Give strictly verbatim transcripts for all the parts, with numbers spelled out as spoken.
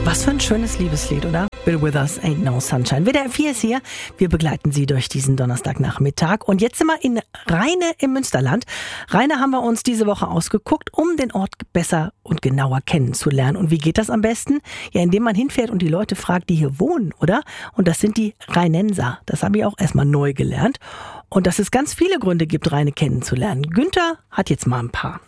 Was für ein schönes Liebeslied, oder? Bill Withers, Ain't No Sunshine. W D R vier ist hier. Wir begleiten Sie durch diesen Donnerstagnachmittag. Und jetzt sind wir in Rheine im Münsterland. Rheine haben wir uns diese Woche ausgeguckt, um den Ort besser und genauer kennenzulernen. Und wie geht das am besten? Ja, indem man hinfährt und die Leute fragt, die hier wohnen, oder? Und das sind die Rheinenser. Das habe ich auch erstmal neu gelernt. Und dass es ganz viele Gründe gibt, Rheine kennenzulernen. Günther hat jetzt mal ein paar.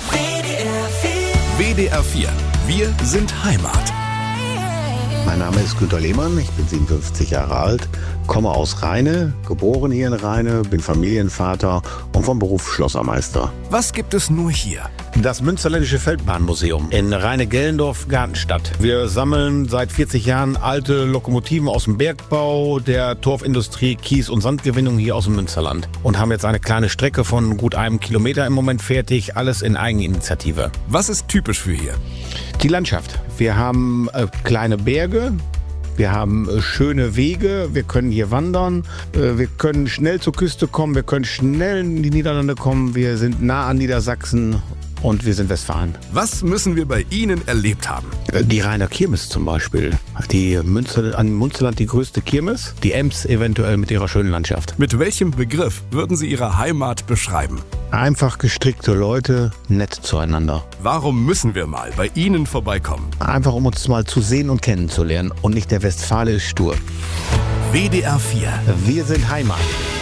W D R vier. Wir sind Heimat. Mein Name ist Günter Lehmann, ich bin siebenundfünfzig Jahre alt, komme aus Rheine, geboren hier in Rheine, bin Familienvater und vom Beruf Schlossermeister. Was gibt es nur hier? Das Münsterländische Feldbahnmuseum in Rheine-Gellendorf, Gartenstadt. Wir sammeln seit vierzig Jahren alte Lokomotiven aus dem Bergbau, der Torfindustrie, Kies- und Sandgewinnung hier aus dem Münsterland. Und haben jetzt eine kleine Strecke von gut einem Kilometer im Moment fertig, alles in Eigeninitiative. Was ist typisch für hier? Die Landschaft. Wir haben äh, kleine Berge. Wir haben äh, schöne Wege, wir können hier wandern, äh, wir können schnell zur Küste kommen, wir können schnell in die Niederlande kommen, wir sind nah an Niedersachsen und wir sind Westfalen. Was müssen wir bei Ihnen erlebt haben? Äh, die Rheiner Kirmes zum Beispiel, die Münster, an Münsterland die größte Kirmes, die Ems eventuell mit ihrer schönen Landschaft. Mit welchem Begriff würden Sie Ihre Heimat beschreiben? Einfach gestrickte Leute, nett zueinander. Warum müssen wir mal bei Ihnen vorbeikommen? Einfach um uns mal zu sehen und kennenzulernen und nicht der Westfale ist stur. W D R vier. Wir sind Heimat.